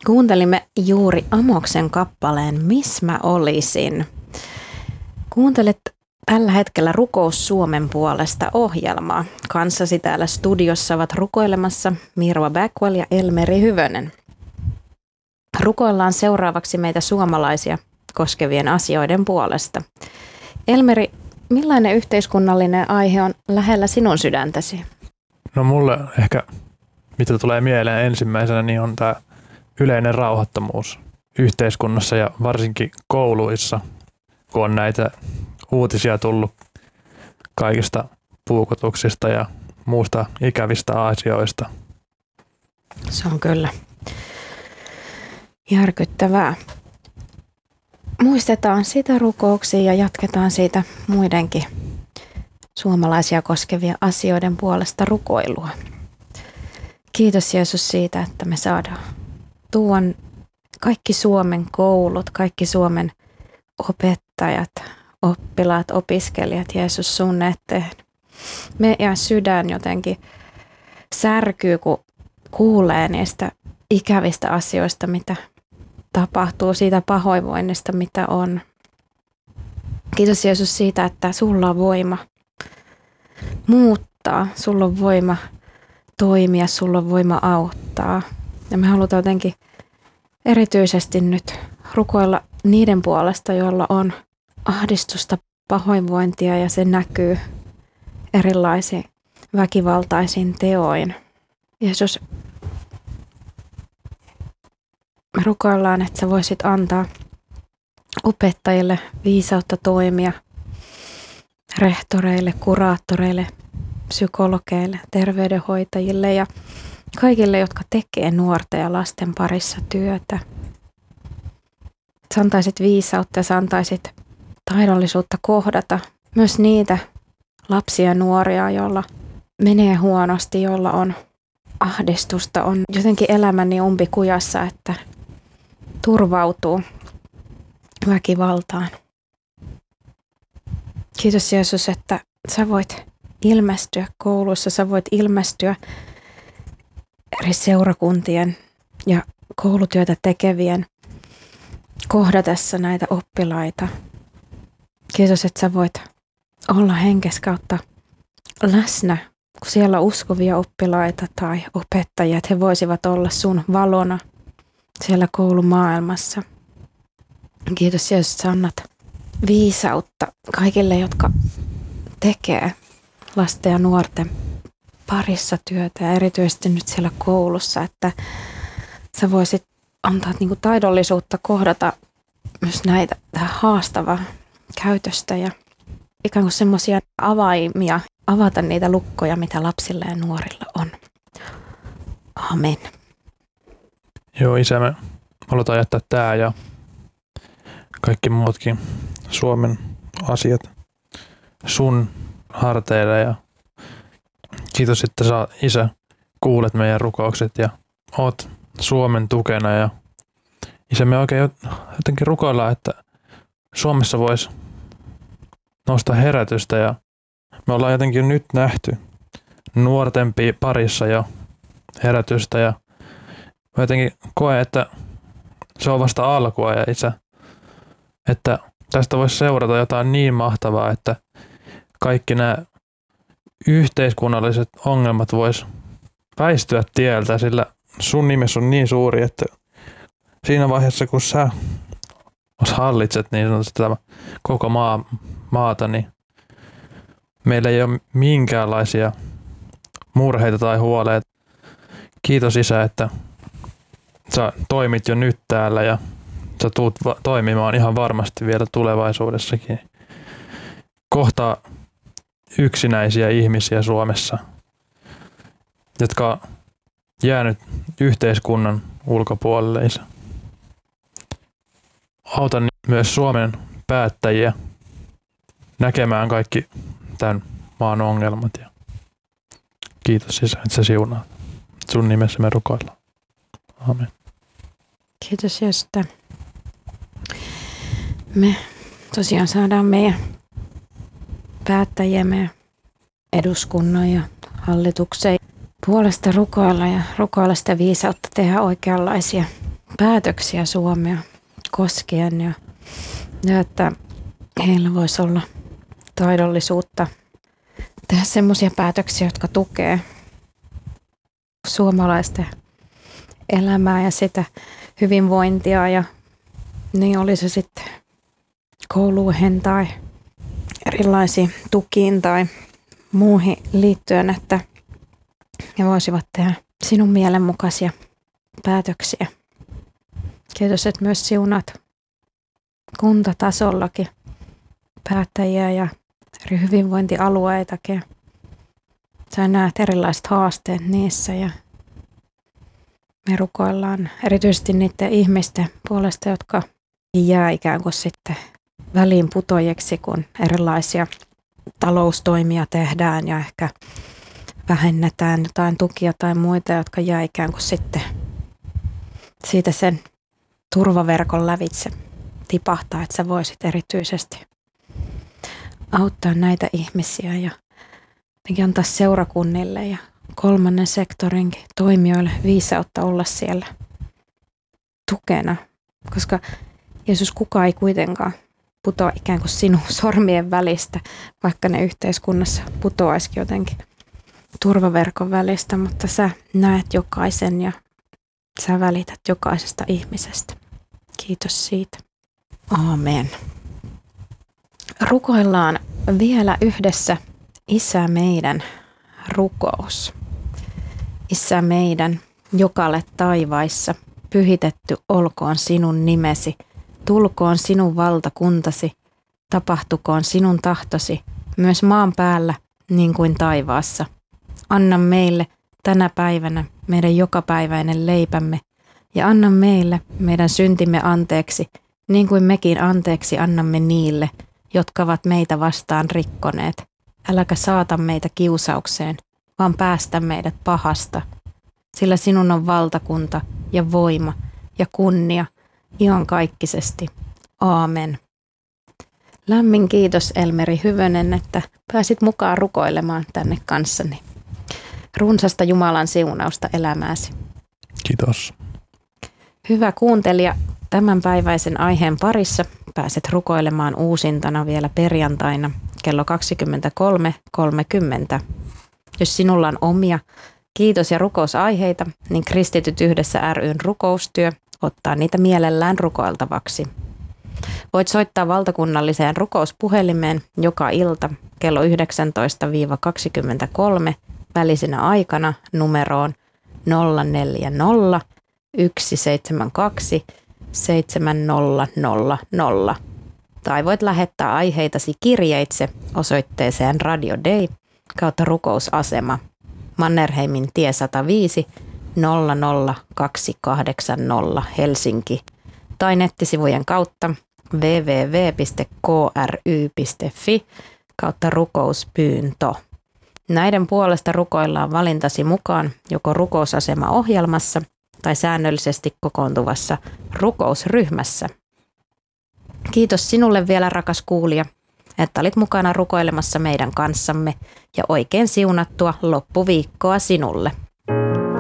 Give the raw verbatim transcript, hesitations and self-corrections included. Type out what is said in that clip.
Kuuntelimme juuri Amoksen kappaleen Miss mä olisin. Kuuntelet tällä hetkellä Rukous Suomen puolesta -ohjelmaa. Kanssasi täällä studiossa ovat rukoilemassa Mirva Backwell ja Elmeri Hyvönen. Rukoillaan seuraavaksi meitä suomalaisia koskevien asioiden puolesta. Elmeri, millainen yhteiskunnallinen aihe on lähellä sinun sydäntäsi? No mulle ehkä, mitä tulee mieleen ensimmäisenä, niin on tämä yleinen rauhattomuus yhteiskunnassa ja varsinkin kouluissa, kun on näitä uutisia tullut kaikista puukotuksista ja muusta ikävistä asioista. Se on kyllä järkyttävää. Muistetaan sitä rukouksia ja jatketaan siitä muidenkin suomalaisia koskevien asioiden puolesta rukoilua. Kiitos Jeesus siitä, että me saadaan tuon kaikki Suomen koulut, kaikki Suomen opettajat, oppilaat, opiskelijat, Jeesus sun eteen. Meidän sydän jotenkin särkyy, kun kuulee niistä ikävistä asioista, mitä tapahtuu, siitä pahoinvoinnista, mitä on. Kiitos Jeesus siitä, että sulla on voima muuttaa, sulla on voima toimia, sulla on voima auttaa. Ja me halutaan jotenkin erityisesti nyt rukoilla niiden puolesta, joilla on ahdistusta, pahoinvointia ja se näkyy erilaisiin väkivaltaisiin teoin. Jeesus, me rukoillaan, että sä voisit antaa opettajille viisautta toimia, rehtoreille, kuraattoreille, psykologeille, terveydenhoitajille ja kaikille, jotka tekee nuorten ja lasten parissa työtä. Sä antaisit viisautta ja sä antaisit taidollisuutta kohdata myös niitä lapsia ja nuoria, joilla menee huonosti, joilla on ahdistusta, on jotenkin elämä niin umpikujassa, että turvautuu väkivaltaan. Kiitos Jeesus, että sä voit ilmestyä kouluissa, sä voit ilmestyä eri seurakuntien ja koulutyötä tekevien kohdatessa näitä oppilaita. Kiitos, että sä voit olla henkes kautta läsnä, kun siellä on uskovia oppilaita tai opettajia, että he voisivat olla sun valona siellä koulumaailmassa. Kiitos Jeesus, että sä annat viisautta kaikille, jotka tekee lasten ja nuorten parissa työtä ja erityisesti nyt siellä koulussa, että sä voisit antaa niinku taidollisuutta kohdata myös näitä haastavaa käytöstä ja ikään kuin semmoisia avaimia, avata niitä lukkoja, mitä lapsilla ja nuorilla on. Amen. Joo, Isä, me halutaan jättää tää ja kaikki muutkin Suomen asiat sun harteille ja kiitos, että sä, Isä, kuulet meidän rukoukset ja oot Suomen tukena ja Isä, me oikein jotenkin rukoillaan, että Suomessa voisi nostaa herätystä ja me ollaan jotenkin nyt nähty nuorten parissa jo herätystä ja mä jotenkin koen, että se on vasta alkua ja Isä, että tästä voisi seurata jotain niin mahtavaa, että kaikki nämä yhteiskunnalliset ongelmat vois väistyä tieltä, sillä sun nimesi on niin suuri, että siinä vaiheessa, kun sä hallitset niin sanotusti tämä koko maa, maata, niin meillä ei ole minkäänlaisia murheita tai huoleita. Kiitos Isä, että sä toimit jo nyt täällä ja sä tuut va- toimimaan ihan varmasti vielä tulevaisuudessakin. Kohtaa yksinäisiä ihmisiä Suomessa, jotka on jäänyt yhteiskunnan ulkopuolelle. Isä. Auta myös Suomen päättäjiä näkemään kaikki tämän maan ongelmat. Ja kiitos Isä, että sä siunaat. Sun nimessä me rukoillaan. Amen. Kiitos Jeesus, että me tosiaan saadaan meidän päättäjiä, meidän eduskunnan ja hallituksen puolesta rukoilla ja rukoilla sitä viisautta tehdä oikeanlaisia päätöksiä Suomea koskien ja, ja että heillä voisi olla taidollisuutta tehdä semmoisia päätöksiä, jotka tukee suomalaisten elämää ja sitä hyvinvointia ja niin oli se sitten kouluihin tai erilaisiin tukiin tai muuhin liittyen, että he voisivat tehdä sinun mielenmukaisia päätöksiä. Kiitos, että myös siunat kuntatasollakin päättäjiä ja eri hyvinvointialueitakin. Sä näet erilaiset haasteet niissä ja me rukoillaan erityisesti niiden ihmisten puolesta, jotka jää ikään kuin sitten väliin putojeksi, kun erilaisia taloustoimia tehdään ja ehkä vähennetään jotain tukia tai muita, jotka jää ikään kuin sitten siitä sen turvaverkon lävitse tipahtaa, että sä voisit erityisesti auttaa näitä ihmisiä ja antaa seurakunnille ja kolmannen sektorinkin toimijoille viisautta olla siellä tukena, koska Jeesus, kukaan ei kuitenkaan putoa ikään kuin sinun sormien välistä, vaikka ne yhteiskunnassa putoaisikin jotenkin turvaverkon välistä, mutta sä näet jokaisen ja sä välität jokaisesta ihmisestä. Kiitos siitä. Aamen. Rukoillaan vielä yhdessä Isä meidän rukous. Isä meidän, joka olet taivaissa, pyhitetty olkoon sinun nimesi, tulkoon sinun valtakuntasi, tapahtukoon sinun tahtosi, myös maan päällä niin kuin taivaassa. Anna meille tänä päivänä meidän jokapäiväinen leipämme ja anna meille meidän syntimme anteeksi, niin kuin mekin anteeksi annamme niille, jotka ovat meitä vastaan rikkoneet. Äläkä saata meitä kiusaukseen, vaan päästä meidät pahasta, sillä sinun on valtakunta ja voima ja kunnia iankaikkisesti. Aamen. Lämmin kiitos Elmeri Hyvönen, että pääsit mukaan rukoilemaan tänne kanssani. Runsasta Jumalan siunausta elämääsi. Kiitos. Hyvä kuuntelija, tämänpäiväisen aiheen parissa pääset rukoilemaan uusintana vielä perjantaina kello kaksikymmentäkolme kolmekymmentä. Jos sinulla on omia kiitos- ja rukousaiheita, niin Kristityt yhdessä ry:n rukoustyö ottaa niitä mielellään rukoiltavaksi. Voit soittaa valtakunnalliseen rukouspuhelimeen joka ilta kello yhdeksäntoista kaksikymmentäkolme välisenä aikana numeroon nolla neljä nolla yksi seitsemän kaksi seitsemän nolla nolla nolla. Tai voit lähettää aiheitasi kirjeitse osoitteeseen Radio Day kautta rukousasema Mannerheimin tie sata viisi nolla nolla kaksi kahdeksan nolla Helsinki tai nettisivujen kautta double-u double-u double-u piste k r y piste f i kautta rukouspyyntö. Näiden puolesta rukoillaan valintasi mukaan joko rukousasema-ohjelmassa tai säännöllisesti kokoontuvassa rukousryhmässä. Kiitos sinulle vielä, rakas kuulija, että olit mukana rukoilemassa meidän kanssamme ja oikein siunattua loppuviikkoa sinulle.